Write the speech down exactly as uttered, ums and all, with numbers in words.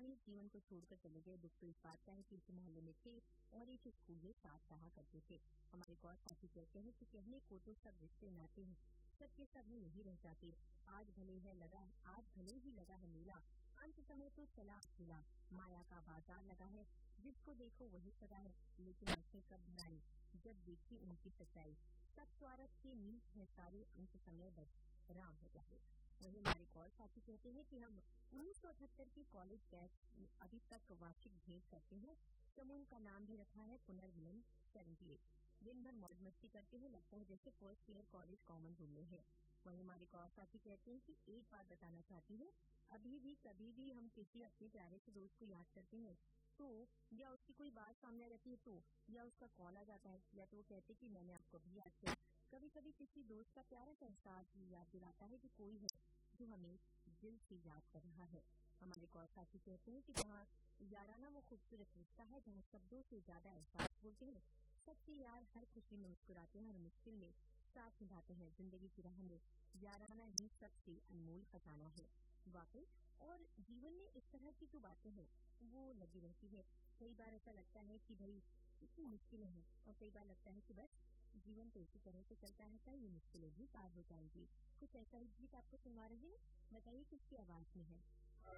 ही जीवन को छोड़कर चले गए। दुख तो इस बात का है कि इस मोहल्ले में थे और एक स्कूल में साथ रहा करते थे। हमारे गौर साथी कहते हैं कि कहने को तो सब रिश्ते नाते हैं, सबके सब में यही रह जाते। आज भले है लगा आज भले ही लगा है मेला, अंत समय तो चला अकेला। माया का बाजार लगा है, जिसको देखो वही सदा है, लेकिन आंखें कब भराई जब देखी उनकी सच्चाई। सब स्वार्थ के नीच है सारे, अंत समय बस राम हो जाए। वही हमारे कॉल साथी कहते हैं कि हम उन्नीस सौ अठहत्तर के कॉलेज बैच अभी तक वार्षिक भेंट करते हैं। समूह का नाम भी रखा है पुनर्मिलन सेवेंटी एट। दिन भर मौज मस्ती करते हैं, लगता है जैसे first year college common room में है। वही हमारे कॉल साथी कहते हैं कि एक बात बताना चाहती हूँ, अभी भी कभी भी हम किसी अपने प्यारे से दोस्त को याद करते हैं तो, या उसकी कोई बात सामने आ जाती है तो, या उसका कॉल आ जाता है, या तो वो कहते कि मैंने आपको भी याद किया। कभी कभी किसी दोस्त का प्यारा सा एहसास याद दिलाता है कि कोई है जो हमें दिल से याद कर रहा है। हमारे कॉल साथी कहते हैं कि जहाँ याराना वो खूबसूरत रिश्ता है जहाँ शब्दों से ज्यादा एहसास बोलते हैं। सबसे यार हर खुशी में मुस्कुराते हैं, हर मुश्किल में साथ निभाते हैं। जिंदगी की राह में याराना ही सबसे अनमोल खजाना है वाकई। और जीवन में इस तरह की जो बातें हैं वो लगी रहती है। कई बार ऐसा लगता है कि भाई इतनी मुश्किलें हैं, और कई बार लगता है कि बस जीवन तो इसी तरह से चलता रहता है, ये मुश्किलें भी पार हो जाएंगी। कुछ ऐसा ही गीत आपको सुनवा रहे हैं, बताइए किसकी आवाज में है।